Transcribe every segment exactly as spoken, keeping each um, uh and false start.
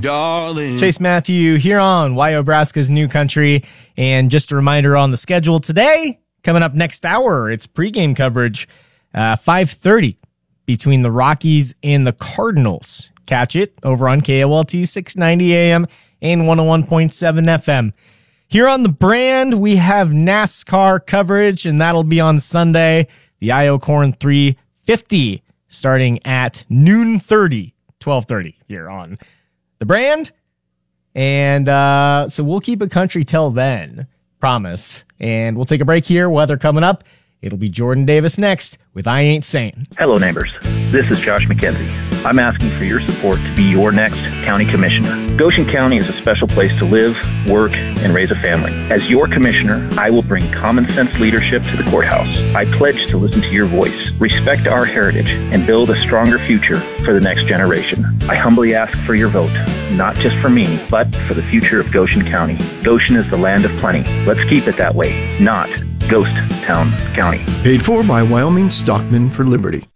darling. Chase Matthew here on Wyobraska's New Country. And just a reminder on the schedule today, coming up next hour, it's pregame coverage, uh, five thirty between the Rockies and the Cardinals. Catch it over on K O L T six ninety A M and one oh one point seven F M. Here on the brand, we have NASCAR coverage, and that'll be on Sunday, the Io Corn three fifty, starting at noon thirty, twelve thirty here on the brand. And uh, so we'll keep it country till then, promise. And we'll take a break here. Weather coming up. It'll be Jordan Davis next with I Ain't Sane. Hello, neighbors. This is Josh McKenzie. I'm asking for your support to be your next county commissioner. Goshen County is a special place to live, work, and raise a family. As your commissioner, I will bring common sense leadership to the courthouse. I pledge to listen to your voice, respect our heritage, and build a stronger future for the next generation. I humbly ask for your vote, not just for me, but for the future of Goshen County. Goshen is the land of plenty. Let's keep it that way, not Ghost Town County. Paid for by Wyoming Stockmen for Liberty.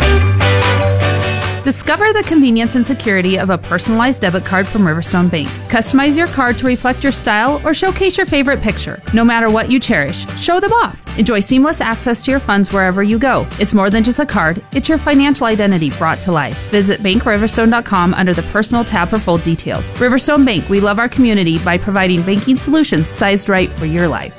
Discover the convenience and security of a personalized debit card from Riverstone Bank. Customize your card to reflect your style or showcase your favorite picture. No matter what you cherish, show them off. Enjoy seamless access to your funds wherever you go. It's more than just a card, it's your financial identity brought to life. Visit bank riverstone dot com under the personal tab for full details. Riverstone Bank, we love our community by providing banking solutions sized right for your life.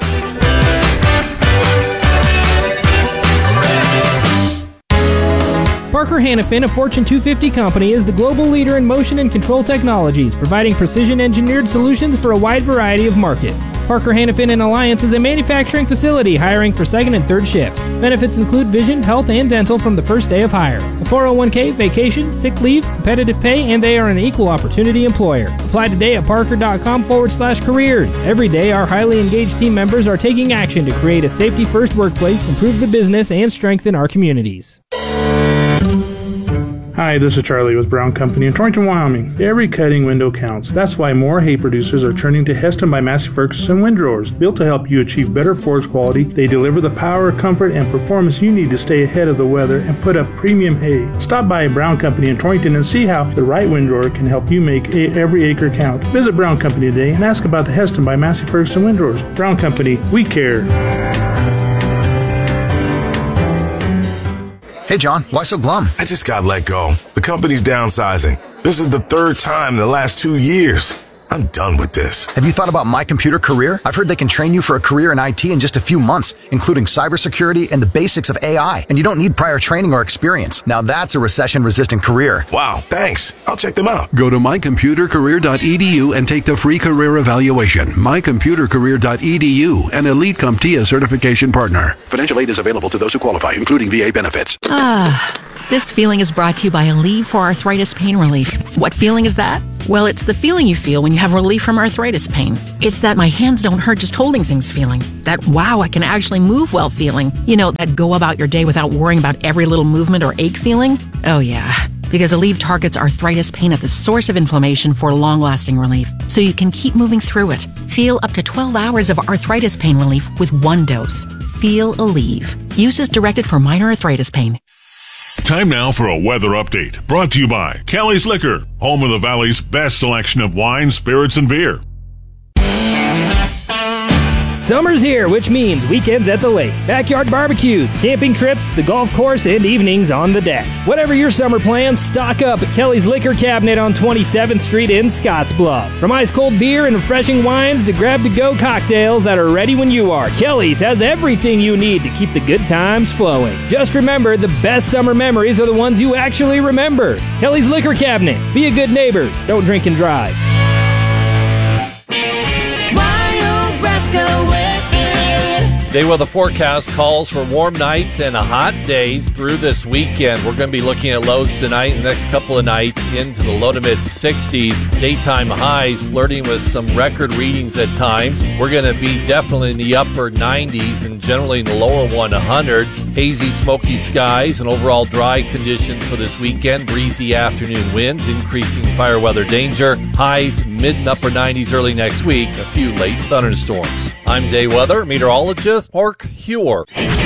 Parker Hannifin, a Fortune two fifty company, is the global leader in motion and control technologies, providing precision-engineered solutions for a wide variety of markets. Parker Hannifin and Alliance is a manufacturing facility hiring for second and third shifts. Benefits include vision, health, and dental from the first day of hire. A four oh one k, vacation, sick leave, competitive pay, and they are an equal opportunity employer. Apply today at parker.com forward slash careers. Every day, our highly engaged team members are taking action to create a safety-first workplace, improve the business, and strengthen our communities. Hi, this is Charlie with Brown Company in Torrington, Wyoming. Every cutting window counts. That's why more hay producers are turning to Heston by Massey Ferguson windrowers. Built to help you achieve better forage quality, they deliver the power, comfort, and performance you need to stay ahead of the weather and put up premium hay. Stop by Brown Company in Torrington and see how the right windrower can help you make a- every acre count. Visit Brown Company today and ask about the Heston by Massey Ferguson windrowers. Brown Company, we care. Hey, John, why so glum? I just got let go. The company's downsizing. This is the third time in the last two years. I'm done with this. Have you thought about My Computer Career? I've heard they can train you for a career in I T in just a few months, including cybersecurity and the basics of A I. And you don't need prior training or experience. Now that's a recession-resistant career. Wow, thanks. I'll check them out. Go to my computer career dot e d u and take the free career evaluation. my computer career dot e d u, an Elite CompTIA certification partner. Financial aid is available to those who qualify, including V A benefits. Ah, this feeling is brought to you by Aleve for Arthritis Pain Relief. What feeling is that? Well, it's the feeling you feel when you have relief from arthritis pain. It's that my hands don't hurt just holding things feeling. That wow, I can actually move well feeling. You know, that go about your day without worrying about every little movement or ache feeling. Oh yeah, because Aleve targets arthritis pain at the source of inflammation for long-lasting relief, so you can keep moving through it. Feel up to twelve hours of arthritis pain relief with one dose. Feel Aleve. Use is directed for minor arthritis pain. Time now for a weather update, brought to you by Kelly's Liquor, home of the Valley's best selection of wine, spirits, and beer. Summer's here, which means weekends at the lake, backyard barbecues, camping trips, the golf course, and evenings on the deck. Whatever your summer plans, stock up at Kelly's Liquor Cabinet on twenty-seventh Street in Scottsbluff. From ice-cold beer and refreshing wines to grab-to-go cocktails that are ready when you are, Kelly's has everything you need to keep the good times flowing. Just remember, the best summer memories are the ones you actually remember. Kelly's Liquor Cabinet. Be a good neighbor. Don't drink and drive. Day weather forecast calls for warm nights and hot days through this weekend. We're going to be looking at lows tonight and the next couple of nights into the low to mid sixties. Daytime highs flirting with some record readings at times. We're going to be definitely in the upper nineties and generally in the lower hundreds. Hazy, smoky skies and overall dry conditions for this weekend. Breezy afternoon winds, increasing fire weather danger. Highs mid and upper nineties early next week. A few late thunderstorms. I'm day weather meteorologist Mark Hewer.